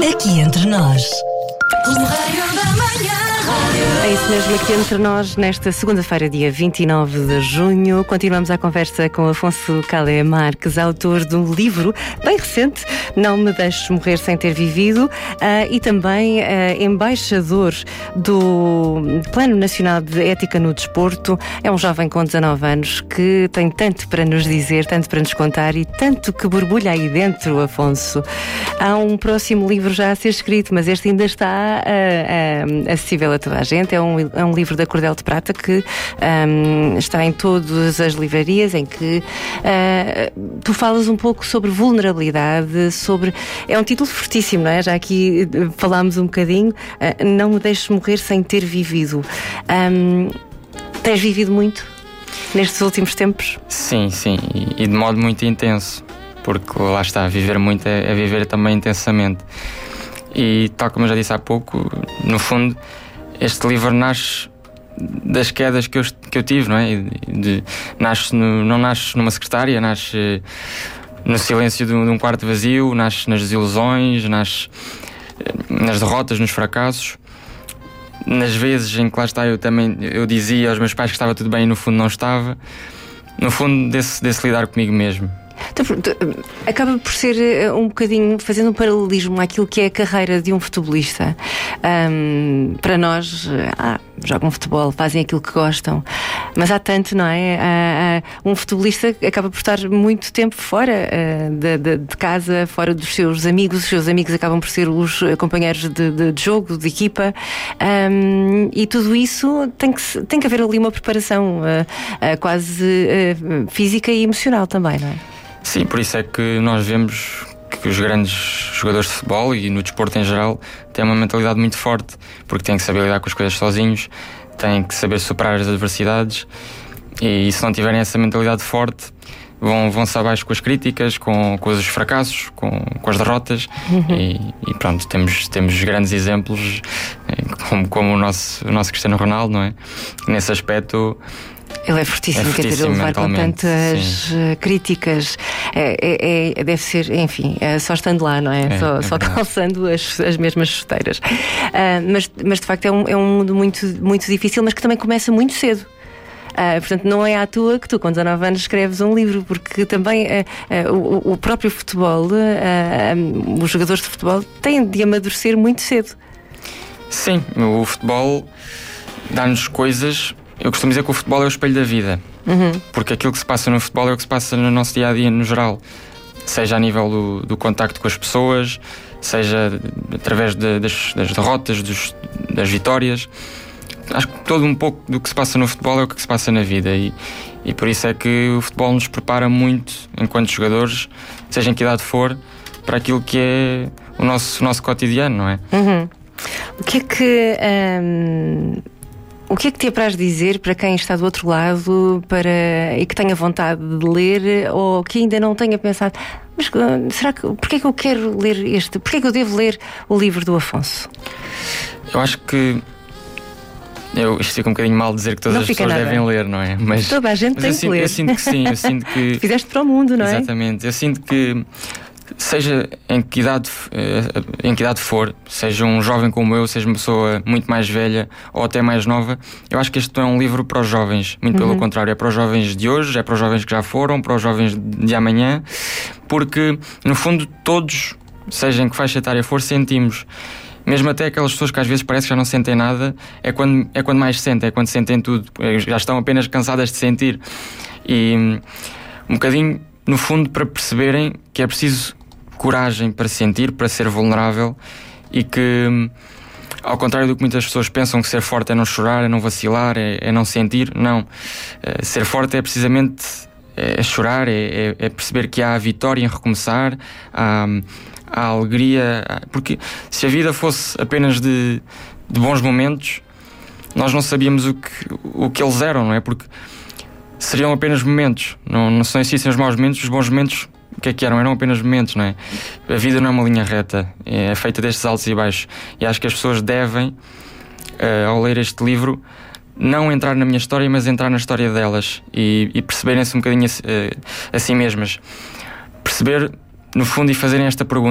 Aqui entre nós. É isso mesmo, aqui entre nós, nesta segunda-feira, dia 29 de junho, continuamos a conversa com Afonso Calé Marques, autor de um livro bem recente, Não Me Deixes Morrer Sem Ter Vivido, e também embaixador do Plano Nacional de Ética no Desporto. É um jovem com 19 anos que tem tanto para nos dizer, tanto para nos contar e tanto que borbulha aí dentro, Afonso. Há um próximo livro já a ser escrito, mas este ainda está acessível a toda a gente. É um livro da Cordel de Prata que está em todas as livrarias, em que tu falas um pouco sobre vulnerabilidade, é um título fortíssimo, não é? Já aqui falámos um bocadinho. Não me deixes morrer sem ter vivido. Tens vivido muito nestes últimos tempos? Sim, e de modo muito intenso, porque lá está, viver muito é viver também intensamente. E tal como eu já disse há pouco, no fundo, este livro nasce das quedas que eu tive, não é? Não nasce numa secretária, nasce no silêncio de um quarto vazio, nasce nas desilusões, nasce nas derrotas, nos fracassos, nas vezes em que lá está eu dizia aos meus pais que estava tudo bem e no fundo não estava. No fundo, desse lidar comigo mesmo. Acaba por ser um bocadinho, fazendo um paralelismo àquilo que é a carreira de um futebolista. Para nós, jogam futebol, fazem aquilo que gostam, mas há tanto, não é? Um futebolista acaba por estar muito tempo fora de casa, fora dos seus amigos. Os seus amigos acabam por ser os companheiros de jogo, de equipa, e tudo isso tem que haver ali uma preparação quase física e emocional também, não é? Sim, por isso é que nós vemos que os grandes jogadores de futebol e no desporto em geral têm uma mentalidade muito forte, porque têm que saber lidar com as coisas sozinhos, têm que saber superar as adversidades, e se não tiverem essa mentalidade forte vão-se abaixo com as críticas, com os fracassos, com as derrotas. E pronto, temos grandes exemplos como o nosso Cristiano Ronaldo, não é? Nesse aspecto ele é fortíssimo, quer dizer, levar com tantas críticas. Deve ser, enfim, só estando lá, não é? Só calçando as mesmas chuteiras. Mas de facto é um mundo muito, muito difícil, mas que também começa muito cedo. Portanto, não é à toa que tu, com 19 anos, escreves um livro, porque também o próprio futebol, os jogadores de futebol, têm de amadurecer muito cedo. Sim, o futebol dá-nos coisas. Eu costumo dizer que o futebol é o espelho da vida, porque aquilo que se passa no futebol é o que se passa no nosso dia-a-dia no geral, seja a nível do contacto com as pessoas, seja através das derrotas, das vitórias. Acho que todo um pouco do que se passa no futebol é o que se passa na vida, e por isso é que o futebol nos prepara muito, enquanto jogadores, seja em que idade for, para aquilo que é o nosso cotidiano, não é? O que é que te apraz dizer para quem está do outro lado e que tenha vontade de ler, ou que ainda não tenha pensado, mas porquê é que eu quero ler porquê é que eu devo ler o livro do Afonso? Eu acho que isto fica um bocadinho mal dizer que todas as pessoas devem ler, não é? Mas toda a gente tem que ler. Eu sinto que sim, eu sinto que fizeste para o mundo, não é? Exatamente, eu sinto que seja em que idade for, seja um jovem como eu, seja uma pessoa muito mais velha ou até mais nova, eu acho que este não é um livro para os jovens, muito pelo contrário, é para os jovens de hoje, é para os jovens que já foram, para os jovens de amanhã, porque no fundo todos, seja em que faixa etária for, sentimos. Mesmo até aquelas pessoas que às vezes parece que já não sentem nada, é quando mais sentem, é quando sentem tudo, já estão apenas cansadas de sentir. E um bocadinho, no fundo, para perceberem que é preciso coragem para sentir, para ser vulnerável, e que, ao contrário do que muitas pessoas pensam, que ser forte é não chorar, é não vacilar, é não sentir, não. Ser forte é precisamente chorar, é perceber que há a vitória em recomeçar, há a alegria, porque se a vida fosse apenas de bons momentos, nós não sabíamos o que eles eram, não é? Porque seriam apenas momentos, não existissem os maus momentos, os bons momentos, o que é que eram? Eram apenas momentos, não é? A vida não é uma linha reta, é feita destes altos e baixos, e acho que as pessoas devem, ao ler este livro, não entrar na minha história, mas entrar na história delas, e perceberem-se um bocadinho a si mesmas, perceber no fundo e fazerem esta pergunta: